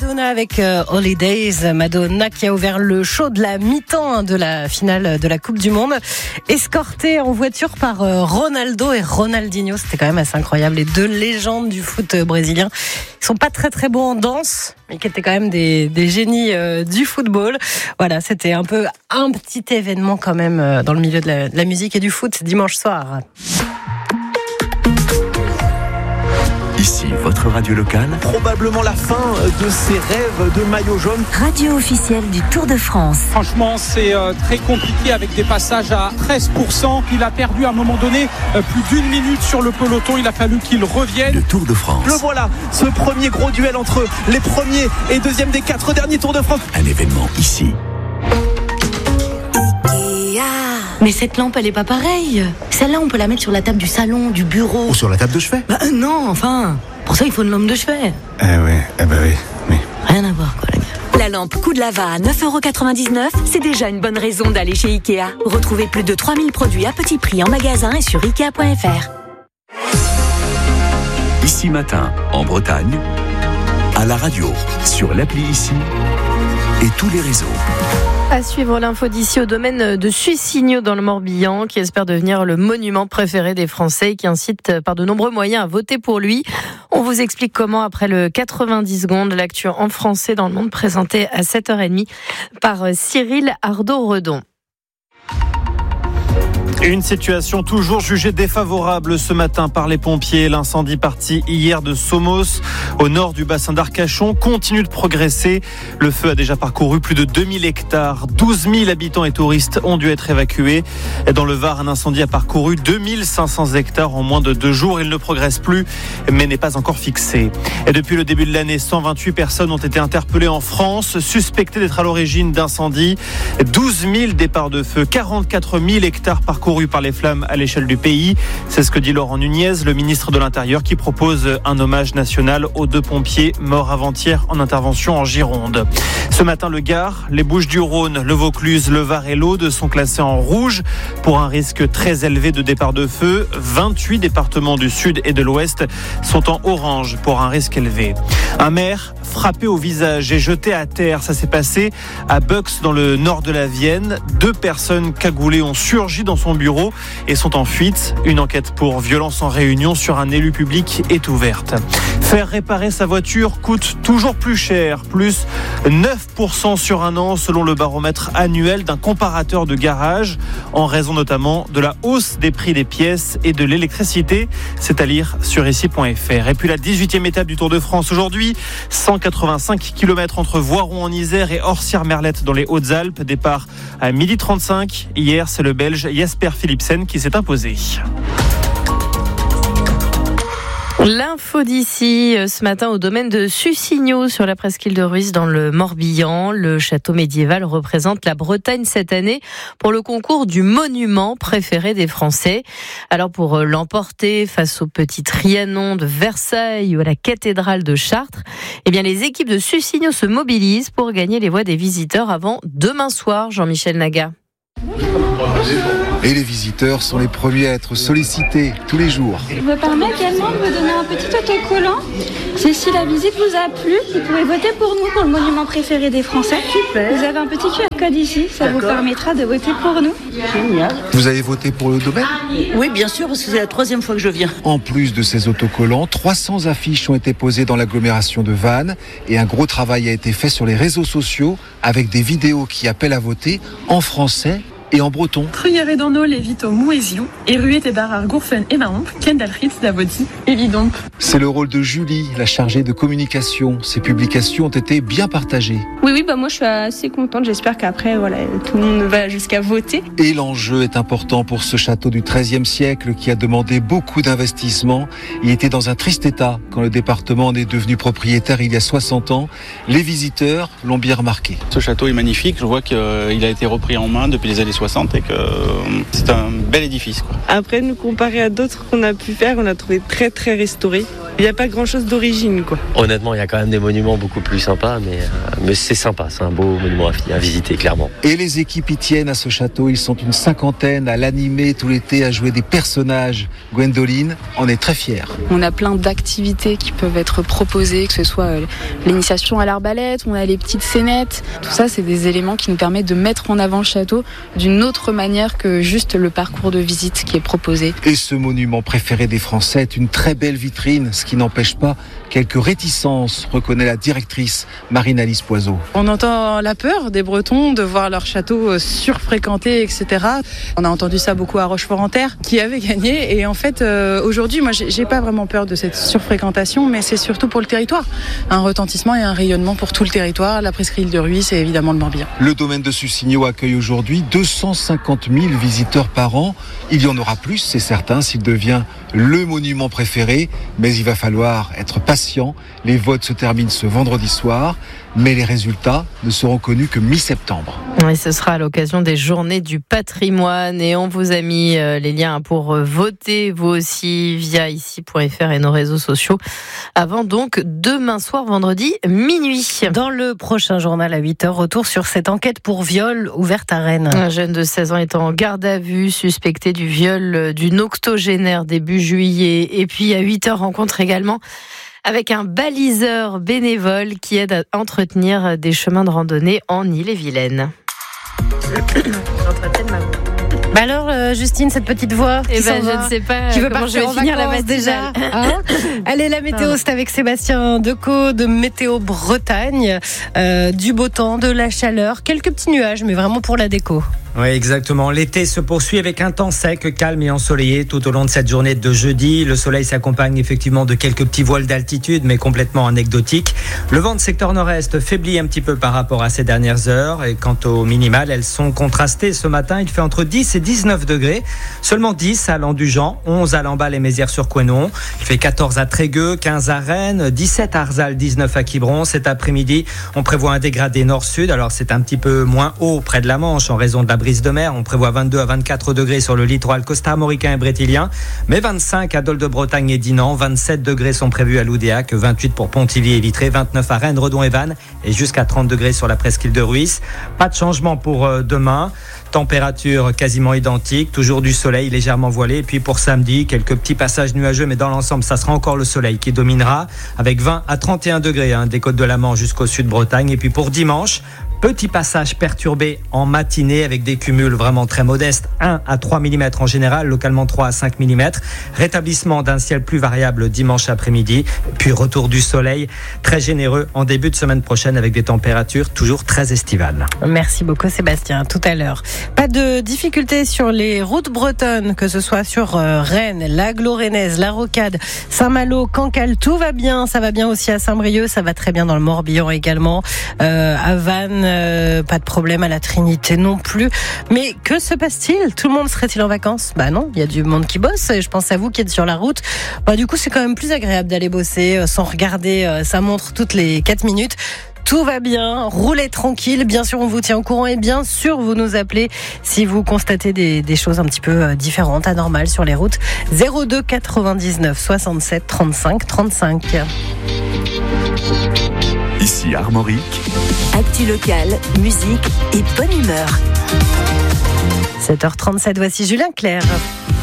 Madonna avec Holidays. Madonna qui a ouvert le show de la mi-temps de la finale de la Coupe du Monde, escortée en voiture par Ronaldo et Ronaldinho. C'était quand même assez incroyable. Les deux légendes du foot brésilien. Ils sont pas très très bons en danse, mais qui étaient quand même des génies du football. Voilà, c'était un petit événement quand même dans le milieu de la musique et du foot dimanche soir. Ici, votre radio locale. Probablement la fin de ses rêves de maillot jaune. Radio officielle du Tour de France. Franchement, c'est très compliqué avec des passages à 13%. Il a perdu à un moment donné plus d'1 minute sur le peloton. Il a fallu qu'il revienne. Le Tour de France. Le voilà, ce premier gros duel entre les premiers et deuxièmes des 4 derniers Tours de France. Un événement ici. Mais cette lampe, elle est pas pareille. Celle-là, on peut la mettre sur la table du salon, du bureau. Ou sur la table de chevet. Non, enfin. Pour ça, il faut une lampe de chevet. Oui. Rien à voir, quoi, la gars. La lampe Coup de Lava à 9,99€, c'est déjà une bonne raison d'aller chez Ikea. Retrouvez plus de 3000 produits à petit prix en magasin et sur Ikea.fr. Ici matin, en Bretagne, à la radio, sur l'appli Ici et tous les réseaux. À suivre l'info d'ici au domaine de Sucigno dans le Morbihan, qui espère devenir le monument préféré des Français et qui incite par de nombreux moyens à voter pour lui. On vous explique comment après le 90 secondes, l'actu en français dans le monde présenté à 7h30 par Cyril Ardo-Redon. Une situation toujours jugée défavorable ce matin par les pompiers. L'incendie parti hier de Somos, au nord du bassin d'Arcachon, continue de progresser. Le feu a déjà parcouru plus de 2000 hectares. 12 000 habitants et touristes ont dû être évacués. Et dans le Var, un incendie a parcouru 2500 hectares en moins de 2 jours. Il ne progresse plus, mais n'est pas encore fixé. Et depuis le début de l'année, 128 personnes ont été interpellées en France, suspectées d'être à l'origine d'incendies. 12 000 départs de feu, 44 000 hectares parcourus par les flammes à l'échelle du pays. C'est ce que dit Laurent Nunez, le ministre de l'Intérieur, qui propose un hommage national aux 2 pompiers morts avant-hier en intervention en Gironde. Ce matin, le Gard, les Bouches-du-Rhône, le Vaucluse, le Var et l'Aude sont classés en rouge pour un risque très élevé de départ de feu. 28 départements du sud et de l'ouest sont en orange pour un risque élevé. Un maire frappé au visage et jeté à terre. Ça s'est passé à Bux, dans le nord de la Vienne. 2 personnes cagoulées ont surgi dans son bureau et sont en fuite. Une enquête pour violence en réunion sur un élu public est ouverte. Faire réparer sa voiture coûte toujours plus cher, plus 9% sur un an selon le baromètre annuel d'un comparateur de garage, en raison notamment de la hausse des prix des pièces et de l'électricité. C'est à lire sur ici.fr. Et puis la 18e étape du Tour de France aujourd'hui, 185 km entre Voiron en Isère et Orsières-Merlette dans les Hautes-Alpes. Départ à 12h35. Hier, c'est le Belge Jasper Philipsen qui s'est imposé. L'info d'ici, ce matin au domaine de Sucigno, sur la presqu'île de Rhuys dans le Morbihan. Le château médiéval représente la Bretagne cette année pour le concours du monument préféré des Français. Alors pour l'emporter face au petit Trianon de Versailles ou à la cathédrale de Chartres, eh bien les équipes de Sucigno se mobilisent pour gagner les voix des visiteurs avant demain soir. Jean-Michel Naga. Et les visiteurs sont les premiers à être sollicités tous les jours. Je me permets également de vous donner un petit autocollant. C'est si la visite vous a plu, vous pouvez voter pour nous, pour le monument préféré des Français. Super. Vous avez un petit QR code ici, ça vous permettra de voter pour nous. Génial. Vous avez voté pour le domaine ? Oui, bien sûr, parce que c'est la 3e fois que je viens. En plus de ces autocollants, 300 affiches ont été posées dans l'agglomération de Vannes et un gros travail a été fait sur les réseaux sociaux avec des vidéos qui appellent à voter en français et en breton. Truyere-Dorno, Lévito, Mouéziou, Eruet et Barar, Gourfen et Mahomp, Kendalritz, Davoti et Lidomp. C'est le rôle de Julie, la chargée de communication. Ces publications ont été bien partagées. Oui, moi je suis assez contente. J'espère qu'après, tout le monde va jusqu'à voter. Et l'enjeu est important pour ce château du XIIIe siècle qui a demandé beaucoup d'investissement. Il était dans un triste état quand le département en est devenu propriétaire il y a 60 ans. Les visiteurs l'ont bien remarqué. Ce château est magnifique. Je vois qu'il a été repris en main depuis les années 60. 60 et que c'est un bel édifice, quoi. Après, nous comparer à d'autres qu'on a pu faire, on a trouvé très très restauré. Il n'y a pas grand-chose d'origine, quoi. Honnêtement, il y a quand même des monuments beaucoup plus sympas, mais c'est sympa, c'est un beau monument à visiter, clairement. Et les équipes y tiennent à ce château, ils sont une cinquantaine à l'animer tout l'été, à jouer des personnages. Gwendoline en est très fière. On a plein d'activités qui peuvent être proposées, que ce soit l'initiation à l'arbalète, on a les petites scénettes. Tout ça, c'est des éléments qui nous permettent de mettre en avant le château d'une autre manière que juste le parcours de visite qui est proposé. Et ce monument préféré des Français est une très belle vitrine, ce qui n'empêche pas quelques réticences, reconnaît la directrice Marine-Alice Poiseau. On entend la peur des Bretons de voir leur château surfréquenté, etc. On a entendu ça beaucoup à Rochefort-en-Terre, qui avait gagné. Et en fait, aujourd'hui, moi, j'ai pas vraiment peur de cette surfréquentation, mais c'est surtout pour le territoire. Un retentissement et un rayonnement pour tout le territoire, la presqu'île de Rhuys et évidemment le Morbihan. Le domaine de Sussigno accueille aujourd'hui 250 000 visiteurs par an. Il y en aura plus, c'est certain, s'il devient le monument préféré, mais il va falloir être patient. Les votes se terminent ce vendredi soir, mais les résultats ne seront connus que mi-septembre. Et ce sera à l'occasion des Journées du patrimoine. Et on vous a mis les liens pour voter, vous aussi, via ici.fr et nos réseaux sociaux. Avant donc demain soir, vendredi, minuit. Dans le prochain journal à 8h, retour sur cette enquête pour viol ouverte à Rennes. Un jeune de 16 ans est en garde à vue, suspecté du viol d'une octogénaire début juillet. Et puis à 8h, rencontre également avec un baliseur bénévole qui aide à entretenir des chemins de randonnée en Ille-et-Vilaine. Bah alors, Justine, cette petite voix qui s'en va, je ne sais pas qui veut comment partir je vais finir la matinale déjà. Hein Allez, la météo, c'est avec Sébastien Decaux de Météo Bretagne. Du beau temps, de la chaleur, quelques petits nuages, mais vraiment pour la déco. Oui, exactement. L'été se poursuit avec un temps sec, calme et ensoleillé tout au long de cette journée de jeudi. Le soleil s'accompagne effectivement de quelques petits voiles d'altitude, mais complètement anecdotiques. Le vent de secteur nord-est faiblit un petit peu par rapport à ces dernières heures. Et quant aux minimales, elles sont contrastées. Ce matin, il fait entre 10 et 19 degrés. Seulement 10 à Landujan, 11 à Lamballe et Mézières-sur-Couesnon. Il fait 14 à Trégueux, 15 à Rennes, 17 à Arzal, 19 à Quiberon. Cet après-midi, on prévoit un dégradé nord-sud. Alors c'est un petit peu moins haut près de la Manche en raison de la brise de mer. On prévoit 22 à 24 degrés sur le littoral costarmoricain et brétilien, mais 25 à Dol de Bretagne et Dinan, 27 degrés sont prévus à Loudéac, 28 pour Pontivy et Vitré, 29 à Rennes, Redon et Vannes et jusqu'à 30 degrés sur la presqu'île de Rhuys. Pas de changement pour demain. Température quasiment identique, toujours du soleil légèrement voilé. Et puis pour samedi, quelques petits passages nuageux, mais dans l'ensemble, ça sera encore le soleil qui dominera, avec 20 à 31 degrés des côtes de la Manche jusqu'au sud de Bretagne. Et puis pour dimanche, petit passage perturbé en matinée avec des cumuls vraiment très modestes, 1 à 3 mm en général, localement 3 à 5 mm. Rétablissement d'un ciel plus variable dimanche après-midi, puis retour du soleil très généreux en début de semaine prochaine avec des températures toujours très estivales. Merci beaucoup Sébastien, tout à l'heure. Pas de difficultés sur les routes bretonnes, que ce soit sur Rennes, l'Aglo-Rennaise, la Rocade, Saint-Malo, Cancale, tout va bien. Ça va bien aussi à Saint-Brieuc, ça va très bien dans le Morbihan également. À Vannes, pas de problème, à la Trinité non plus. Mais que se passe-t-il ? Tout le monde serait-il en vacances ? Bah non, il y a du monde qui bosse et je pense à vous qui êtes sur la route. Bah du coup, c'est quand même plus agréable d'aller bosser sans regarder sa montre toutes les 4 minutes. Tout va bien, roulez tranquille. Bien sûr, on vous tient au courant et bien sûr, vous nous appelez si vous constatez des choses un petit peu différentes, anormales sur les routes. 02 99 67 35 35. Ici Armorique. Actu locale, musique et bonne humeur. 7h37, voici Julien Clerc.